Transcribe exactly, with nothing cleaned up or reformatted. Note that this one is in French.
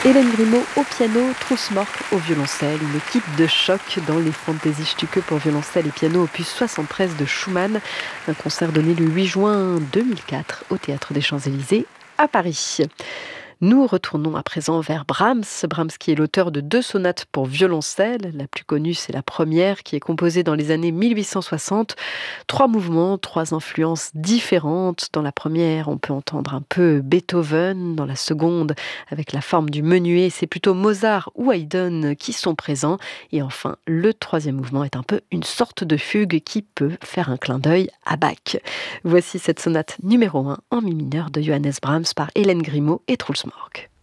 Hélène Grimaud au piano, Truls-Mork au violoncelle, une équipe de choc dans les Fantasiestücke pour violoncelle et piano opus soixante-treize de Schumann, un concert donné le huit juin deux mille quatre au Théâtre des Champs-Élysées à Paris. Nous retournons à présent vers Brahms, Brahms qui est l'auteur de deux sonates pour violoncelle. La plus connue, c'est la première, qui est composée dans les années mille huit cent soixante. Trois mouvements, trois influences différentes. Dans la première, on peut entendre un peu Beethoven. Dans la seconde, avec la forme du menuet, c'est plutôt Mozart ou Haydn qui sont présents. Et enfin, le troisième mouvement est un peu une sorte de fugue qui peut faire un clin d'œil à Bach. Voici cette sonate numéro un en mi mineur de Johannes Brahms par Hélène Grimaud et Truls-Mork.